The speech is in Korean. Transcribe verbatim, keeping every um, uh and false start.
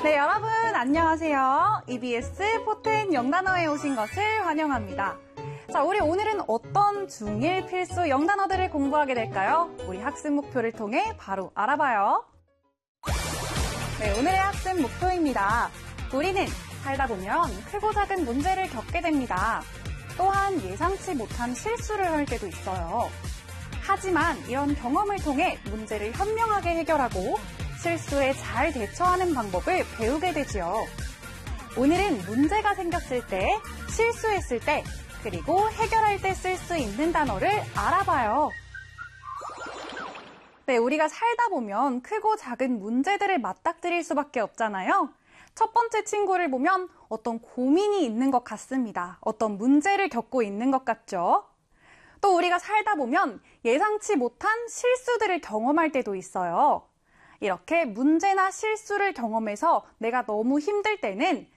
네, 여러분 안녕하세요. 이비에스 포텐 영단어에 오신 것을 환영합니다. 자, 우리 오늘은 어떤 중일 필수 영단어들을 공부하게 될까요? 우리 학습 목표를 통해 바로 알아봐요. 네, 오늘의 학습 목표입니다. 우리는 살다 보면 크고 작은 문제를 겪게 됩니다. 또한 예상치 못한 실수를 할 때도 있어요. 하지만 이런 경험을 통해 문제를 현명하게 해결하고 실수에 잘 대처하는 방법을 배우게 되지요. 오늘은 문제가 생겼을 때, 실수했을 때, 그리고 해결할 때 쓸 수 있는 단어를 알아봐요. 네, 우리가 살다 보면 크고 작은 문제들을 맞닥뜨릴 수밖에 없잖아요. 첫 번째 친구를 보면 어떤 고민이 있는 것 같습니다. 어떤 문제를 겪고 있는 것 같죠? 또 우리가 살다 보면 예상치 못한 실수들을 경험할 때도 있어요. 이렇게 문제나 실수를 경험해서 내가 너무 힘들 때는